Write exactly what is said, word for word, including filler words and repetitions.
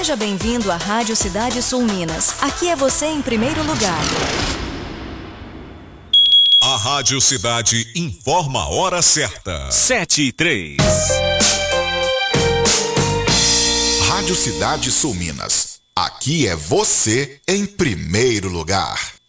Seja bem-vindo à Rádio Cidade Sul Minas. Aqui é você em primeiro lugar. A Rádio Cidade informa a hora certa. Sete e três. Rádio Cidade Sul Minas. Aqui é você em primeiro lugar.